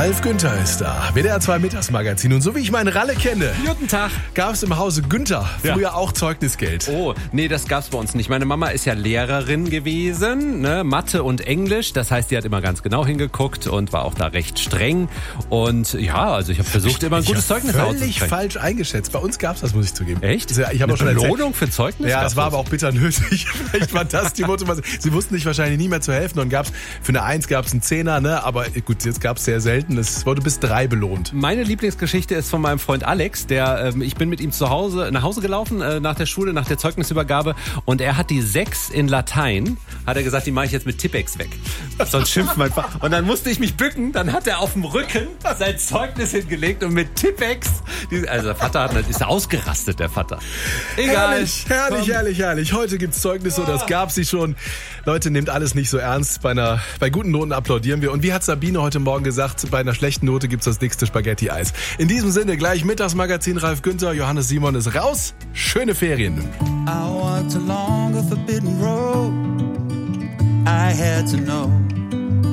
Ralf Günther ist da, WDR 2 Mittagsmagazin. Und so wie ich meinen Ralle kenne, Guten Tag. gab es im Hause Günther früher Ja. auch Zeugnisgeld. Oh, nee, das gab's bei uns nicht. Meine Mama ist ja Lehrerin gewesen, ne? Mathe und Englisch. Das heißt, die hat immer ganz genau hingeguckt und war auch da recht streng. Und ja, also ich habe versucht, immer ein gutes Zeugnis Völlig auszusprechen. falsch eingeschätzt. Bei uns gab es das, muss ich zugeben. Echt? Ja, ich habe Eine auch schon erzählt. Belohnung für Zeugnis? Ja, gab's es war das? aber auch bitter nötig. Vielleicht war das die Motivation. Sie wussten sich wahrscheinlich nie mehr zu helfen. Und gab's für eine 1 gab's einen 10er, ne? Aber gut, jetzt gab's sehr selten. Es wurde bis 3 belohnt. Meine Lieblingsgeschichte ist von meinem Freund Alex, ich bin mit ihm nach Hause gelaufen, nach der Schule, nach der Zeugnisübergabe, und er hat die 6 in Latein, hat er gesagt, die mache ich jetzt mit Tippex weg. Sonst schimpft mein Vater. Und dann musste ich mich bücken, dann hat er auf dem Rücken sein Zeugnis hingelegt und mit Tippex, also der Vater ist ausgerastet, der Vater. Egal. Herrlich. Heute gibt's Zeugnisse, das gab sie schon. Leute, nehmt alles nicht so ernst. Bei guten Noten applaudieren wir. Und wie hat Sabine heute Morgen gesagt, bei einer schlechten Note gibt's das dickste Spaghetti-Eis. In diesem Sinne, gleich Mittagsmagazin Ralf Günther, Johannes Simon ist raus. Schöne Ferien. I walked along a forbidden road. I had to know.